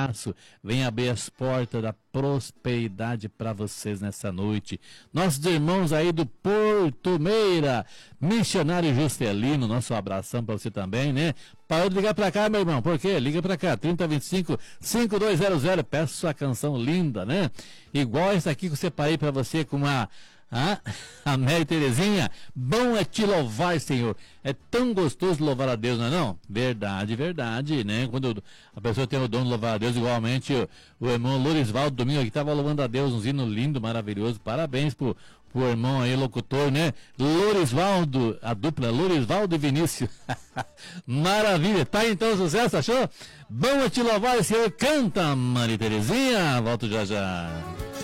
abraço. Vem abrir as portas da prosperidade para vocês nessa noite. Nossos irmãos aí do Porto Meira, Missionário Juscelino, nosso abração para você também, né? Parou de ligar para cá, meu irmão, por quê? Liga para cá, 3025-5200, peço sua canção linda, né? Igual essa aqui que eu separei para você com a Mary Terezinha. Bom é te louvar, Senhor. É tão gostoso louvar a Deus, não é não? Verdade, verdade, né? Quando a pessoa tem o dom de louvar a Deus, igualmente o irmão Lorisvaldo domingo aqui estava louvando a Deus, um hino lindo, maravilhoso. Parabéns pro irmão aí, locutor, né? Lorisvaldo, a dupla Lorisvaldo e Vinícius. Maravilha. Tá então o sucesso, achou? Bom é te louvar, Senhor. Canta, Mary Terezinha. Volto já já.